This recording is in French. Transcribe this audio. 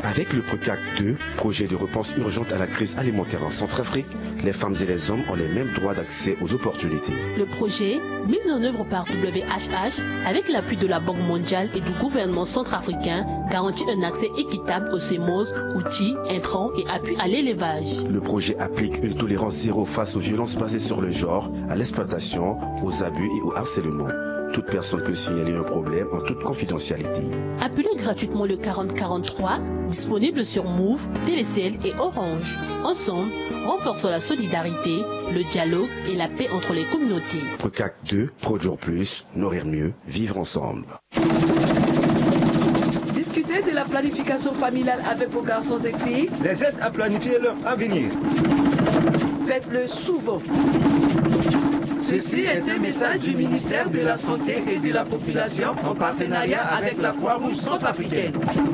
Avec le PRECAC 2, projet de réponse urgente à la crise alimentaire en Centrafrique, les femmes et les hommes ont les mêmes droits d'accès aux opportunités. Le projet, mis en œuvre par WHH, avec l'appui de la Banque mondiale et du gouvernement centrafricain, garantit un accès équitable aux semences, outils, intrants et appui à l'élevage. Le projet applique une tolérance zéro face aux violences basées sur le genre, à l'exploitation, aux abus et au harcèlement. Toute personne peut signaler un problème en toute confidentialité. Appelez gratuitement le 4043, disponible sur Move, Télécel et Orange. Ensemble, renforçons la solidarité, le dialogue et la paix entre les communautés. PRECAC 2, produire plus, nourrir mieux, vivre ensemble. Discutez de la planification familiale avec vos garçons et filles. Les aide à planifier leur avenir. Faites-le souvent. Ceci est un message du ministère de la Santé et de la Population en partenariat avec la Croix-Rouge centrafricaine.